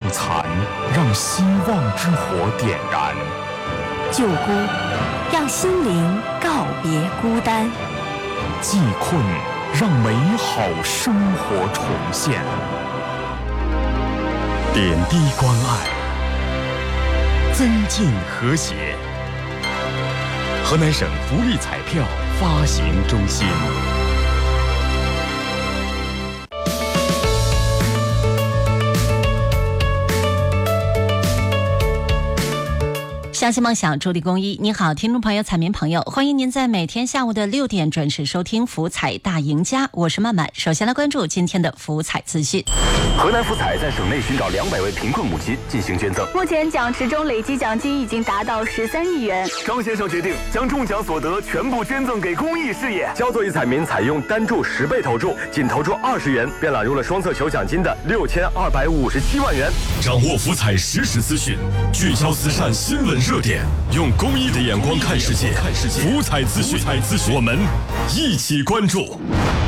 残，让希望之火点燃； 救孤，让心灵告别孤单； 济困，让美好生活重现。点滴关爱，增进和谐。河南省福利彩票发行中心。 相信梦想，助力公益。你好，听众朋友、彩民朋友，欢迎您在每天下午的6点准时收听福彩大赢家，我是曼曼。首先来关注今天的福彩资讯。 河南福彩在省内寻找200位贫困母亲进行捐赠， 目前奖池中累计奖金已经达到13亿元。 张先生决定将中奖所得全部捐赠给公益事业。焦作一彩民采用单注10倍投注，仅投注20元，便揽入了双色球奖金的6257万元。 掌握福彩实时资讯，聚焦慈善新闻热点，用公益的眼光看世界。福彩资讯，我们一起关注。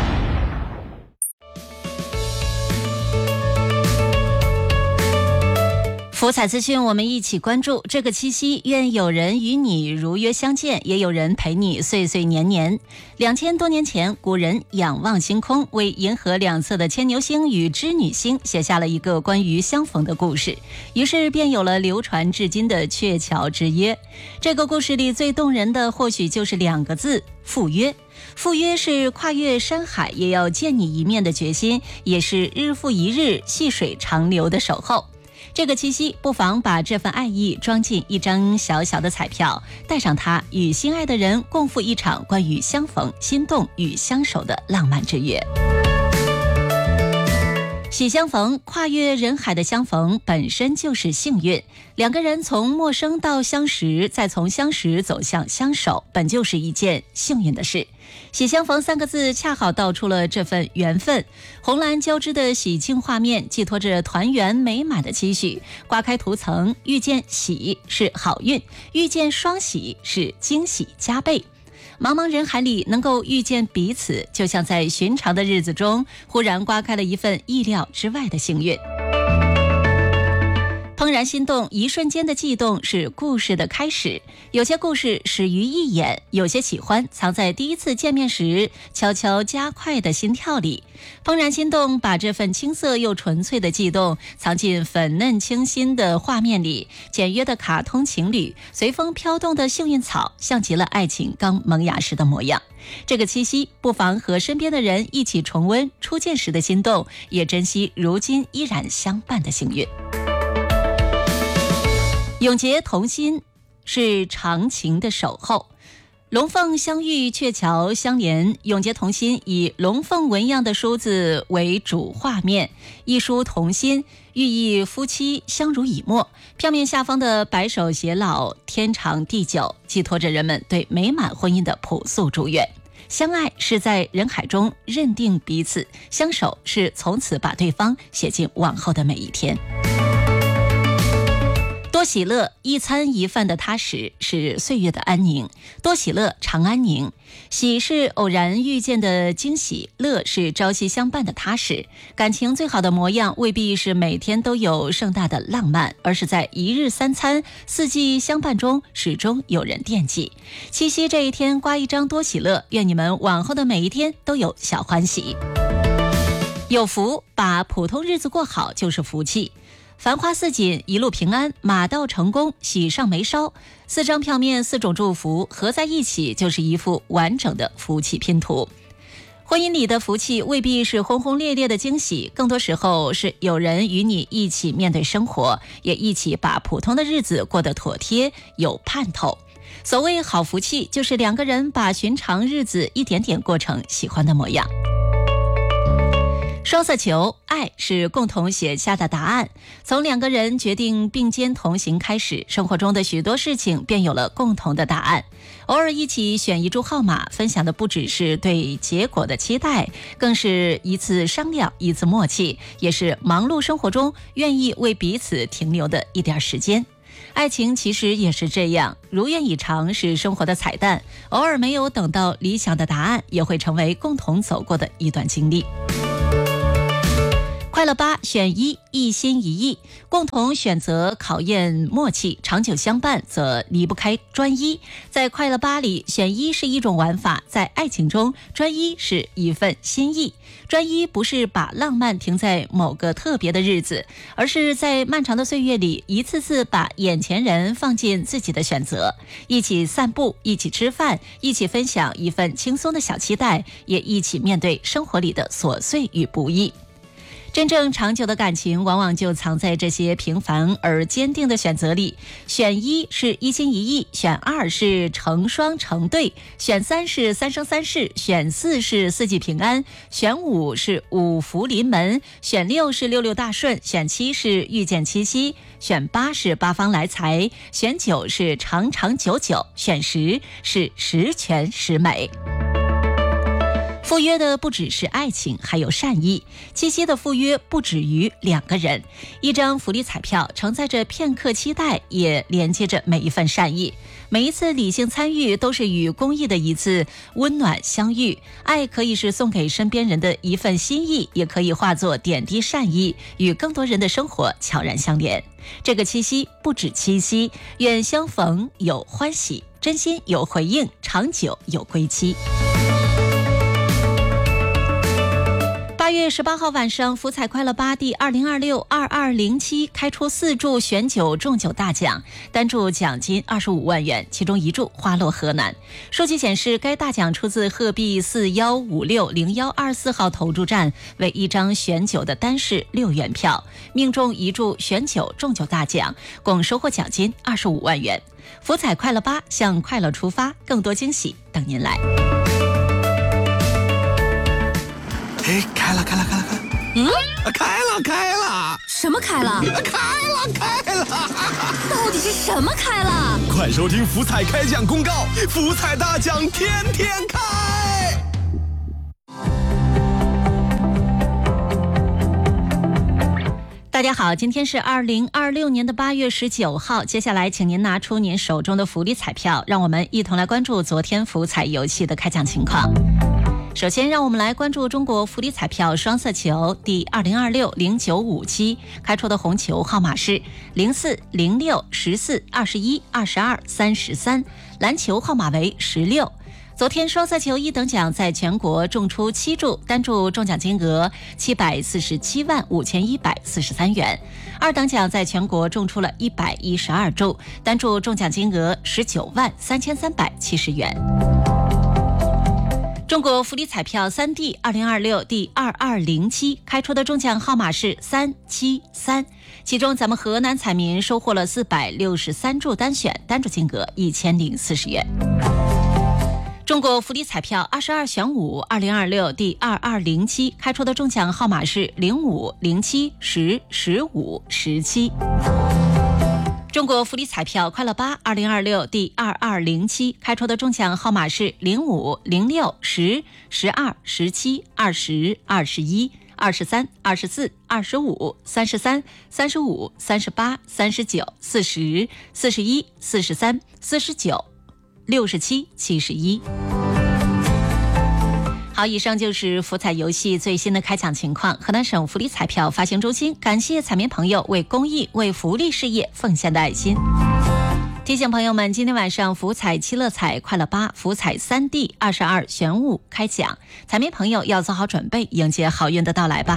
福彩资讯，我们一起关注。这个七夕，愿有人与你如约相见，也有人陪你岁岁年年。2000多年前，古人仰望星空，为银河两侧的牵牛星与织女星写下了一个关于相逢的故事，于是便有了流传至今的鹊桥之约。这个故事里最动人的，或许就是2个字：赴约。赴约是跨越山海也要见你一面的决心，也是日复一日细水长流的守候。这个七夕，不妨把这份爱意装进一张小小的彩票，带上它，与心爱的人共赴一场关于相逢、心动与相守的浪漫之约。喜相逢，跨越人海的相逢本身就是幸运。2个人从陌生到相识，再从相识走向相守，本就是一件幸运的事。喜相逢3个字恰好道出了这份缘分。红蓝交织的喜庆画面，寄托着团圆美满的期许。刮开涂层，遇见喜是好运，遇见双喜是惊喜加倍。茫茫人海里能够遇见彼此，就像在寻常的日子中忽然刮开了一份意料之外的幸运。怦然心动，一瞬间的悸动是故事的开始。有些故事始于一眼，有些喜欢藏在第一次见面时悄悄加快的心跳里。怦然心动，把这份青涩又纯粹的悸动藏进粉嫩清新的画面里。简约的卡通情侣，随风飘动的幸运草，像极了爱情刚萌芽时的模样。这个七夕，不妨和身边的人一起重温初见时的心动，也珍惜如今依然相伴的幸运。永结同心是长情的守候，龙凤相遇，鹊桥相连，永结同心以龙凤纹样的梳子为主画面，一书同心，寓意夫妻相濡以沫。票面下方的白首偕老，天长地久，寄托着人们对美满婚姻的朴素祝愿。相爱是在人海中认定彼此，相守是从此把对方写进往后的每一天。多喜乐，一餐一饭的踏实是岁月的安宁。多喜乐，常安宁。喜是偶然遇见的惊喜，乐是朝夕相伴的踏实。感情最好的模样，未必是每天都有盛大的浪漫，而是在一日3餐、4季相伴中，始终有人惦记。七夕这一天，刮一张多喜乐，愿你们往后的每一天都有小欢喜。有福，把普通日子过好就是福气。繁花似锦，一路平安，马到成功，喜上眉梢。4张票面，4种祝福合在一起，就是一幅完整的福气拼图。婚姻里的福气未必是轰轰烈烈的惊喜，更多时候是有人与你一起面对生活，也一起把普通的日子过得妥帖有盼头。所谓好福气，就是2个人把寻常日子一点点过成喜欢的模样。双色球，爱是共同写下的答案。从2个人决定并肩同行开始，生活中的许多事情便有了共同的答案。偶尔一起选一注号码，分享的不只是对结果的期待，更是一次商量，一次默契，也是忙碌生活中愿意为彼此停留的一点时间。爱情其实也是这样，如愿以偿是生活的彩蛋，偶尔没有等到理想的答案，也会成为共同走过的一段经历。 快乐8选1，一心一意，共同选择考验默契，长久相伴则离不开专一。在快乐8里，选1是一种玩法，在爱情中，专一是一份心意。专一不是把浪漫停在某个特别的日子，而是在漫长的岁月里，一次次把眼前人放进自己的选择，一起散步，一起吃饭，一起分享一份轻松的小期待，也一起面对生活里的琐碎与不易。真正长久的感情往往就藏在这些平凡而坚定的选择里。选1是一心一意，选2是成双成对，选3是三生三世，选4是四季平安，选5是五福临门，选6是六六大顺，选7是遇见七夕，选8是八方来财，选9是长长久久，选10是十全十美。赴约的不只是爱情，还有善意。七夕的赴约不止于2个人，一张福利彩票承载着片刻期待，也连接着每一份善意。每一次理性参与都是与公益的一次温暖相遇。爱可以是送给身边人的一份心意，也可以化作点滴善意，与更多人的生活悄然相连。这个七夕不止七夕，愿相逢有欢喜，真心有回应，长久有归期。8月18号晚上，福彩快乐8第2026-2207开出4注选9中9大奖，单注奖金25万元，其中1注花落河南。数据显示，该大奖出自鹤壁41560124号投注站，为一张选9的单式6元票，命中1注选9中9大奖，共收获奖金25万元。福彩快乐8向快乐出发，更多惊喜等您来。 哎，开了！开了！ 什么开了？ 开了！ 到底是什么开了？ 快收听福彩开奖公告，福彩大奖天天开！ 大家好，今天是2026年的8月19号，接下来请您拿出您手中的福利彩票，让我们一同来关注昨天福彩游戏的开奖情况。首先让我们来关注中国福利彩票双色球第2026-0957开出的红球号码是04、06、14、21、22、33，蓝球号码为16。昨天双色球1等奖在全国中出7注，单注中奖金额747万5143元。2等奖在全国中出了112注，单注中奖金额19万3370元。中国福利彩票3D 2026第2207开出的中奖号码是373，其中咱们河南彩民收获了463注单选，单注金额1040元。中国福利彩票22选5 2026第2207开出的中奖号码是05、07、10、15、17。中国福利彩票快乐8 2026第2207开出的中奖号码是05、06、10、12、17、20、21、23、24、25、33、35、38、39、40、41、43、49、67、71。好，以上就是福彩游戏最新的开奖情况。河南省福利彩票发行中心感谢彩民朋友为公益、为福利事业奉献的爱心。提醒朋友们，今天晚上福彩7乐彩快乐8福彩3D 22选5开奖，彩民朋友要做好准备，迎接好运的到来吧。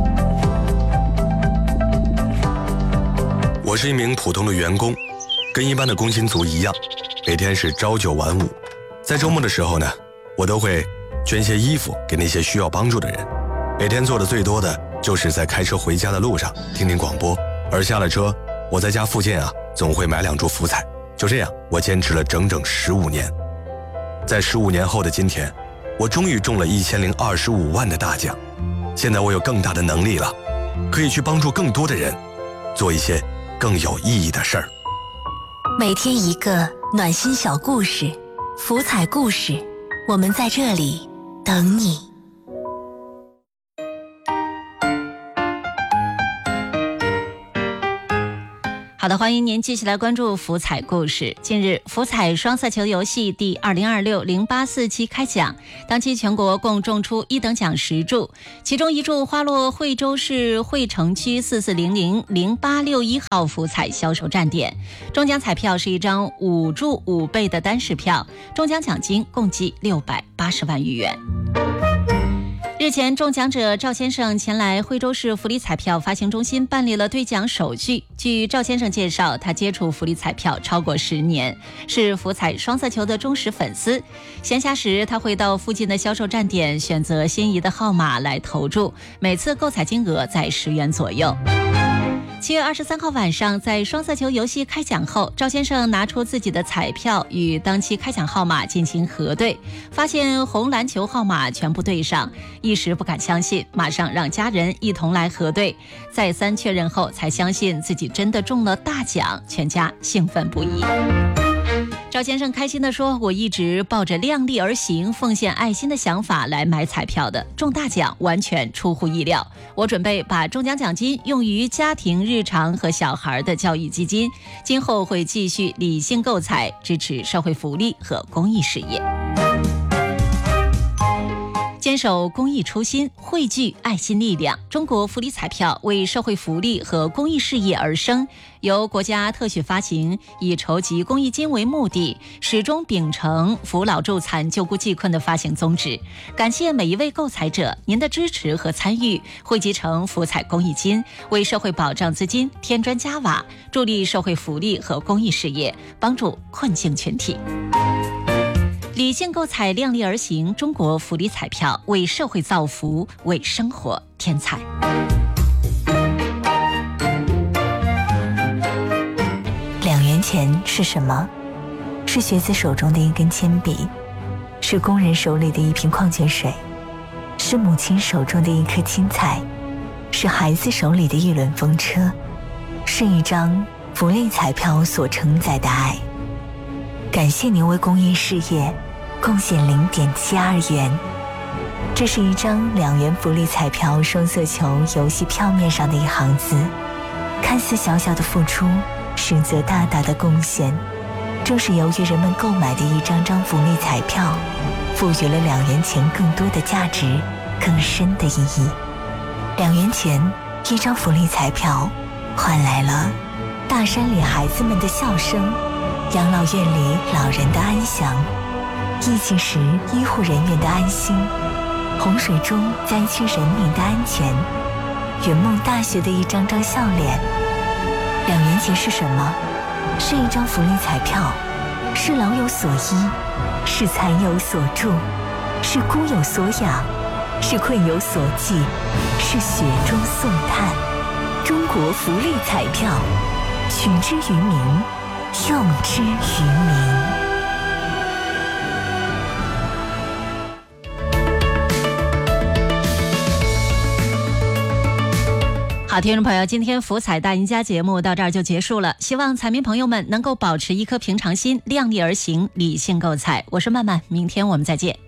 我是一名普通的员工，跟一般的工薪族一样，每天是朝9晚5。在周末的时候呢，我都会捐些衣服给那些需要帮助的人。每天做的最多的就是在开车回家的路上听听广播，而下了车，我在家附近总会买2注福彩。就这样，我坚持了整整15年。在15年后的今天，我终于中了1025万的大奖。现在我有更大的能力了，可以去帮助更多的人，做一些更有意义的事儿。 每天一个暖心小故事，福彩故事，我们在这里等你。 好的，欢迎您继续来关注福彩故事。近日，福彩双色球游戏第2026-084期开奖，当期全国共中出1等奖10注，其中1注花落惠州市惠城区44000861号福彩销售站点，中奖彩票是一张5注5倍的单式票，中奖奖金共计680万余元。日前，中奖者赵先生前来惠州市福利彩票发行中心办理了兑奖手续。据赵先生介绍，他接触福利彩票超过10年，是福彩双色球的忠实粉丝。闲暇时，他会到附近的销售站点选择心仪的号码来投注，每次购彩金额在10元左右。7月23号晚上，在双色球游戏开奖后，赵先生拿出自己的彩票与当期开奖号码进行核对，发现红蓝球号码全部对上，一时不敢相信，马上让家人一同来核对，再三确认后才相信自己真的中了大奖，全家兴奋不已。赵先生开心地说，我一直抱着量力而行、奉献爱心的想法来买彩票的，中大奖完全出乎意料。我准备把中奖奖金用于家庭日常和小孩的教育基金，今后会继续理性购彩，支持社会福利和公益事业。坚守公益初心，汇聚爱心力量。中国福利彩票为社会福利和公益事业而生，由国家特许发行，以筹集公益金为目的，始终秉承扶老助残、救孤济困的发行宗旨。感谢每一位购彩者，您的支持和参与，汇集成福彩公益金，为社会保障资金添砖加瓦，助力社会福利和公益事业，帮助困境群体。理性购彩，量力而行。中国福利彩票为社会造福，为生活添彩。 2元钱是什么？是学子手中的一根铅笔，是工人手里的一瓶矿泉水，是母亲手中的一颗青菜，是孩子手里的一轮风车，是一张福利彩票所承载的爱。感谢您为公益事业贡献0.72元。这是一张2元福利彩票双色球游戏票面上的一行字，看似小小的付出，实则大大的贡献。正是由于人们购买的一张张福利彩票，赋予了2元钱更多的价值，更深的意义。2元钱一张福利彩票，换来了大山里孩子们的笑声，养老院里老人的安详，疫情时医护人员的安心，洪水中灾区人民的安全，圆梦大学的一张张笑脸。2元钱是什么？是一张福利彩票，是老有所依，是残有所助，是孤有所养，是困有所寄，是雪中送炭。中国福利彩票，取之于民，用之于民。 好，听众朋友，今天福彩大赢家节目到这儿就结束了，希望彩民朋友们能够保持一颗平常心，量力而行，理性购彩。我是曼曼，明天我们再见。